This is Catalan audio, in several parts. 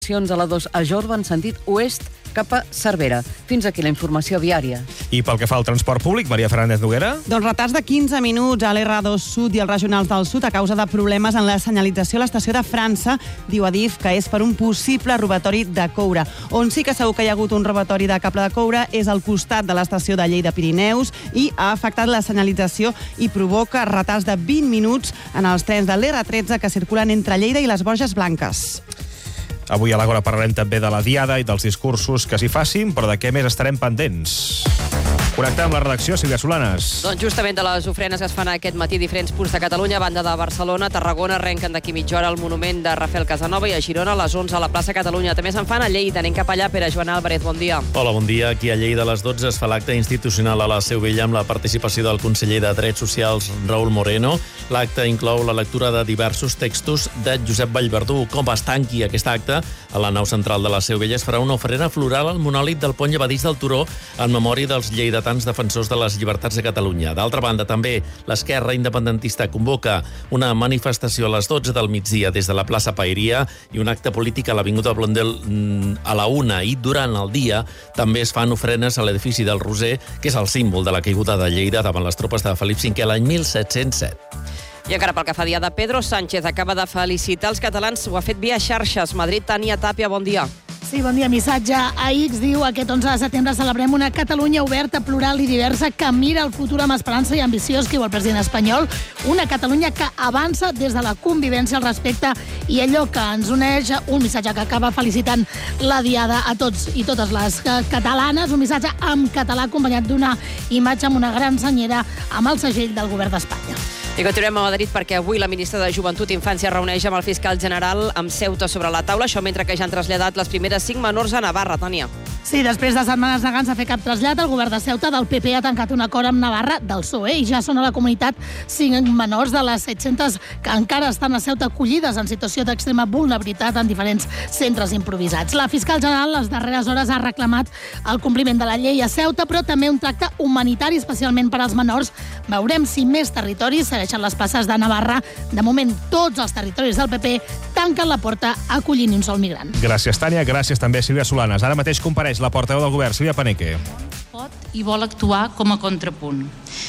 A la 2 a Jorba en sentit oest cap a Cervera. Fins aquí la informació viària. I pel que fa al transport públic, Maria Fernández Noguera? Doncs retards de 15 minuts a l'R2 Sud i els regionals del Sud a causa de problemes en la senyalització a l'estació de França, diu Adif, que és per un possible robatori de coure. On sí que segur que hi ha hagut un robatori de cable de coure és al costat de l'estació de Lleida Pirineus i ha afectat la senyalització i provoca retards de 20 minuts en els trens de l'R13 que circulen entre Lleida i les Borges Blanques. Avui a l'Agora parlarem també de la Diada i dels discursos que s'hi facin, però de què més estarem pendents? Connectar amb la redacció, Sílvia Solanes. Doncs justament de les ofrenes que es fan aquest matí a diferents punts de Catalunya, a banda de Barcelona, Tarragona, arrenquen d'aquí mitja hora al monument de Rafael Casanova i a Girona a les 11 a la plaça Catalunya. També se'n fan a Lleida. Anem cap allà, Pere Joan Álvarez, bon dia. Hola, bon dia. Aquí a Lleida a les 12 es fa l'acte institucional a la Seu Vella amb la participació del conseller de Drets Socials, Raúl Moreno. L'acte inclou la lectura de diversos textos de Josep Vallverdú. Com es tanqui aquest acte, a la nau central de la Seu Vella es farà una ofrena floral al monòlit del pont llevadís del Turó en memòria dels lleidatans defensors de les llibertats de Catalunya. D'altra banda, també l'Esquerra Independentista convoca una manifestació a les 12 del migdia des de la plaça Paeria i un acte polític a l'Avinguda Blondel a la 1, i durant el dia també es fan ofrenes a l'edifici del Roser, que és el símbol de la caiguda de Lleida davant les tropes de Felip V l'any 1707. I encara pel que fa dia de Pedro Sánchez, acaba de felicitar els catalans, ho ha fet via xarxes. Madrid, Tània Tàpia, bon dia. Sí, bon dia. Missatge a X diu: aquest 11 de setembre celebrem una Catalunya oberta, plural i diversa que mira el futur amb esperança i ambició, escriu el president espanyol. Una Catalunya que avança des de la convivència, el respecte i allò que ens uneix. Un missatge que acaba felicitant la Diada a tots i totes les catalanes. Un missatge en català acompanyat d'una imatge amb una gran senyera amb el segell del govern d'Espanya. I continuem a Madrid perquè avui la ministra de Joventut i Infància reuneix amb el fiscal general amb Ceuta sobre la taula, això mentre que ja han traslladat les primeres 5 menors a Navarra, Tània. Sí, després de setmanes negant a fer cap trasllat, el govern de Ceuta del PP ha tancat un acord amb Navarra del PSOE i ja són a la comunitat 5 menors de les 700 que encara estan a Ceuta acollides en situació d'extrema vulnerabilitat en diferents centres improvisats. La fiscal general les darreres hores ha reclamat el compliment de la llei a Ceuta, però també un tracte humanitari, especialment per als menors. Veurem si més territoris segueixen les places de Navarra. De moment, tots els territoris del PP tanquen la porta acollint un sol migrant. Gràcies, Tània. Gràcies també, Sílvia Solanes. Ara mateix compareix la portaveu del govern, Sílvia Paneque. Pot i vol actuar com a contrapunt.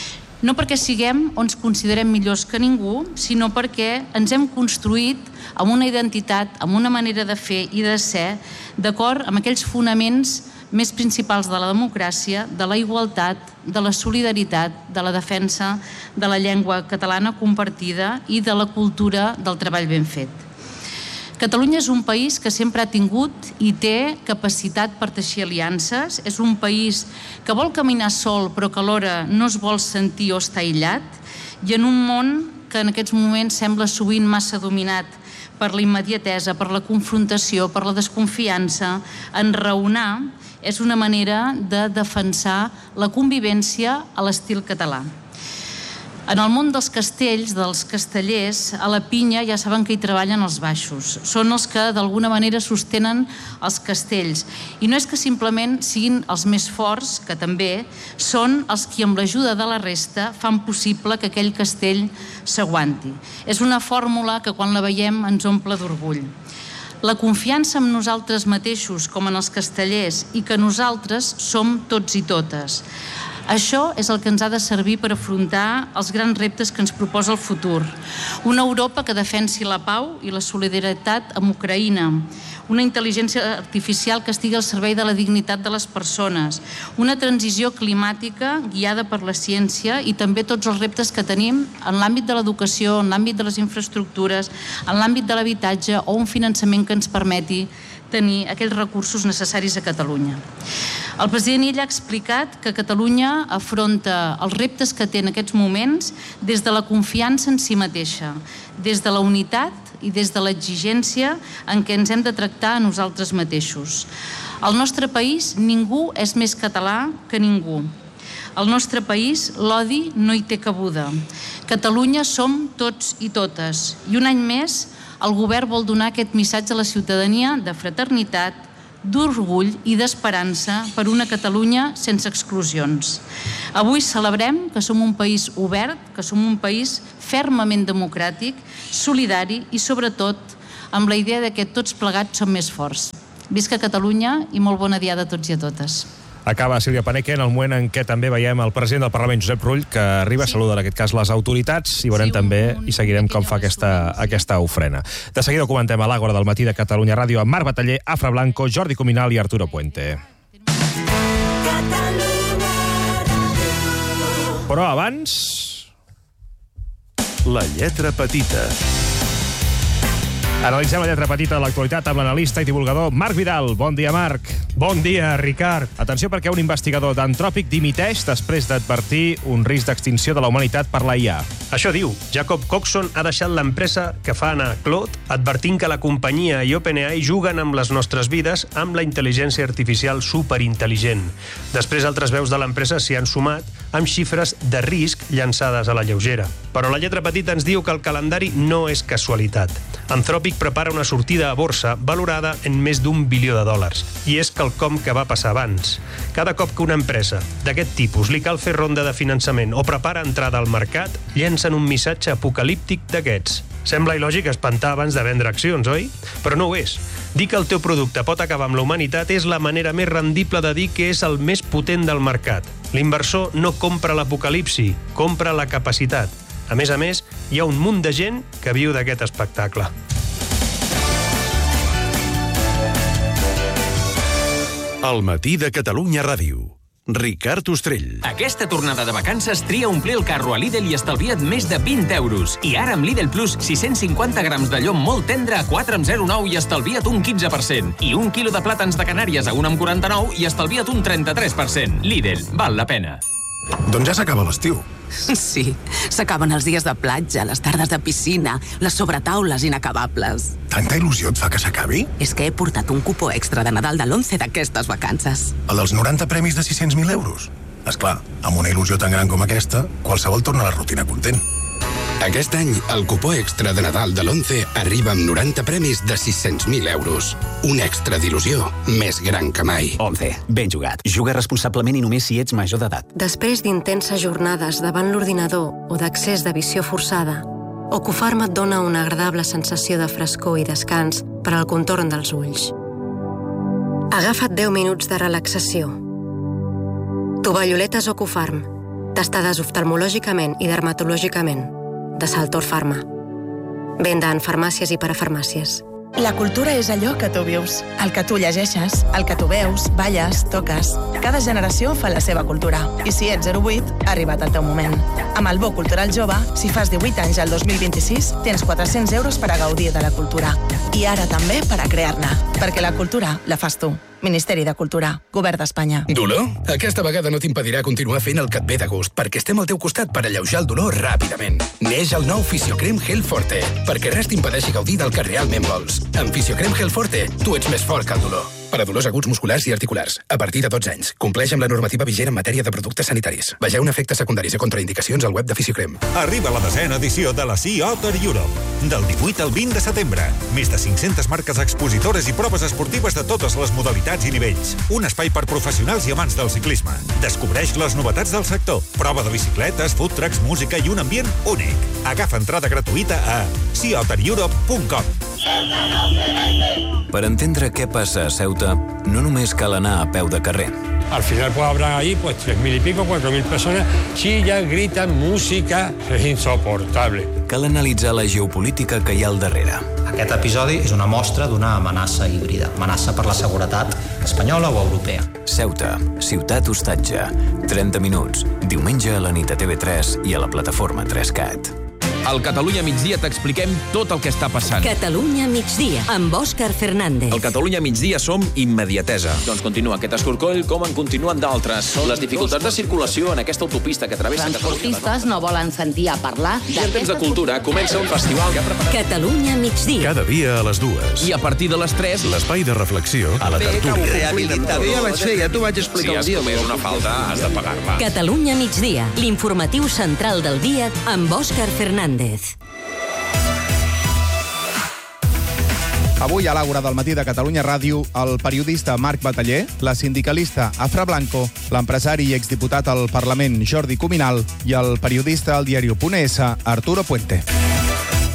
No perquè siguem o ens considerem millors que ningú, sinó perquè ens hem construït amb una identitat, amb una manera de fer i de ser, d'acord amb aquells fonaments més principals de la democràcia, de la igualtat, de la solidaritat, de la defensa de la llengua catalana compartida i de la cultura del treball ben fet. Catalunya és un país que sempre ha tingut i té capacitat per teixir aliances. És un país que vol caminar sol però que alhora no es vol sentir o estar aïllat, i en un món que en aquests moments sembla sovint massa dominat per la immediatesa, per la confrontació, per la desconfiança. Enraonar és una manera de defensar la convivència a l'estil català. En el món dels castells, dels castellers, a la pinya ja saben que hi treballen els baixos. Són els que d'alguna manera sostenen els castells. I no és que simplement siguin els més forts, que també, són els qui amb l'ajuda de la resta fan possible que aquell castell s'aguanti. És una fórmula que quan la veiem ens omple d'orgull. La confiança en nosaltres mateixos com en els castellers i que nosaltres som tots i totes. Això és el que ens ha de servir per afrontar els grans reptes que ens proposa el futur. Una Europa que defensi la pau i la solidaritat amb Ucraïna. Una intel·ligència artificial que estigui al servei de la dignitat de les persones. Una transició climàtica guiada per la ciència i també tots els reptes que tenim en l'àmbit de l'educació, en l'àmbit de les infraestructures, en l'àmbit de l'habitatge o un finançament que ens permeti tenir aquells recursos necessaris a Catalunya. El president Illa ha explicat que Catalunya afronta els reptes que té en aquests moments des de la confiança en si mateixa, des de la unitat i des de l'exigència en què ens hem de tractar a nosaltres mateixos. Al nostre país ningú és més català que ningú. Al nostre país l'odi no hi té cabuda. Catalunya som tots i totes. I un any més el govern vol donar aquest missatge a la ciutadania de fraternitat, d'orgull i d'esperança per una Catalunya sense exclusions. Avui celebrem que som un país obert, que som un país fermament democràtic, solidari i, sobretot, amb la idea de que tots plegats som més forts. Visca Catalunya i molt bona diada a tots i a totes. Acaba Sílvia Paneque en el moment en què també veiem el president del Parlament, Josep Rull, que arriba, saluda en aquest cas les autoritats, i veurem també i seguirem com fa aquesta ofrena. De seguida ho comentem a l'Àgora del matí de Catalunya Ràdio amb Marc Bataller, Afra Blanco, Jordi Cuminal i Arturo Puente. Però abans... La lletra petita. Analitzem la lletra petita de l'actualitat amb l'analista i divulgador Marc Vidal. Bon dia, Marc. Bon dia, Ricard. Atenció, perquè un investigador d'Antròpic dimiteix després d'advertir un risc d'extinció de la humanitat per la IA. Això diu. Jacob Coxon ha deixat l'empresa que fa anar Claude, advertint que la companyia i OpenAI juguen amb les nostres vides amb la intel·ligència artificial superintel·ligent. Després, altres veus de l'empresa s'hi han sumat amb xifres de risc llançades a la lleugera. Però la lletra petita ens diu que el calendari no és casualitat. Anthropic prepara una sortida a borsa valorada en més d'1 bilió de dòlars. I és quelcom que va passar abans. Cada cop que una empresa d'aquest tipus li cal fer ronda de finançament o prepara entrada al mercat, llencen un missatge apocalíptic d'aquests. Sembla il·lògic espantar abans de vendre accions, oi? Però no ho és. Dir que el teu producte pot acabar amb la humanitat és la manera més rendible de dir que és el més potent del mercat. L'inversor no compra l'apocalipsi, compra la capacitat. A més, hi ha un munt de gent que viu d'aquest espectacle. El matí de Catalunya Ràdio. Ricard Ostrell. Aquesta tornada de vacances tria omplir el carro a Lidl i estalvia't més de 20 euros. I ara amb Lidl Plus, 650 grams de llom molt tendre a 4,09 i estalvia't un 15%. I un quilo de plàtans de Canàries a 1,49 i estalvia't un 33%. Lidl, val la pena. Doncs ja s'acaba l'estiu. Sí, s'acaben els dies de platja, les tardes de piscina, les sobretaules inacabables. Tanta il·lusió et fa que s'acabi? És que he portat un cupó extra de Nadal de l'11 d'aquestes vacances. El dels 90 premis de 600.000 euros? Esclar, amb una il·lusió tan gran com aquesta, qualsevol torna a la rutina content. Aquest any, el cupó extra de Nadal de l'11 arriba amb 90 premis de 600.000 euros. Un extra d'il·lusió més gran que mai. 11. Ben jugat. Juga responsablement i només si ets major d'edat. Després d'intenses jornades davant l'ordinador o d'accés de visió forçada, Ocufarm et dona una agradable sensació de frescor i descans per al contorn dels ulls. Agafa't 10 minuts de relaxació. Tovalloletes Ocufarm, testades oftalmològicament i dermatològicament, de Saltor Pharma. Venda en farmàcies i parafarmàcies. La cultura és allò que tu vius, el que tu llegeixes, el que tu veus, balles, toques. Cada generació fa la seva cultura. I si ets 08, ha arribat el teu moment. Amb el Bo Cultural Jove, si fas 18 anys al 2026, tens 400 euros per a gaudir de la cultura. I ara també per a crear-ne, perquè la cultura la fas tu. Ministeri de Cultura, Govern d'Espanya. Dolor? Aquesta vegada no t'impedirà continuar fent el que et ve de gust, perquè estem al teu costat per alleujar el dolor ràpidament. Neix el nou Fisiocrem Gel Forte, perquè res t'impedeixi gaudir del que realment vols. Amb Fisiocrem Gel Forte, tu ets més fort que el dolor. Per a dolors aguts musculars i articulars, a partir de 12 anys. Compleix amb la normativa vigent en matèria de productes sanitaris. Vegeu efectes secundaris i contraindicacions al web de Fisiocrem. Arriba la 10ª edició de la Sea Otter Europe. Del 18 al 20 de setembre. Més de 500 marques expositores i proves esportives de totes les modalitats i nivells. Un espai per professionals i amants del ciclisme. Descobreix les novetats del sector. Prova de bicicletes, food trucks, música i un ambient únic. Agafa entrada gratuïta a seaottereurope.com. Per entendre què passa a Ceuta, no només cal anar a peu de carrer. Al final pues habrá ahí 3.000 y pico, 4.000 personas, chillan, gritan, música, es insoportable. Cal analitzar la geopolítica que hi ha al darrere. Aquest episodi és una mostra d'una amenaça híbrida, amenaça per la seguretat espanyola o europea. Ceuta, ciutat hostatge, 30 minuts, diumenge a la nit a TV3 i a la plataforma 3CAT. Al Catalunya Migdia t'expliquem tot el que està passant. Catalunya Migdia, amb Òscar Fernández. Al Catalunya Migdia som immediatesa. Doncs continua aquest escorcoll com en continuen d'altres. Les dificultats de circulació en aquesta autopista que travessa... Transportistes no volen sentir a parlar... I en temps de cultura comença un festival que ha preparat... Catalunya Migdia. Cada dia a les 2. I a partir de les 3... L'espai de reflexió a la tertúlia. Ja vaig fer, ja t'ho vaig explicar un dia. Si has comès una falta, has de pagar-la. Catalunya Migdia, l'informatiu central del dia amb Òscar Fernández. Avui a l'Àgora del matí de Catalunya Ràdio, el periodista Marc Bataller, la sindicalista Afra Blanco, l'empresari i exdiputat al Parlament Jordi Cuminal i el periodista al diari.es Arturo Puente.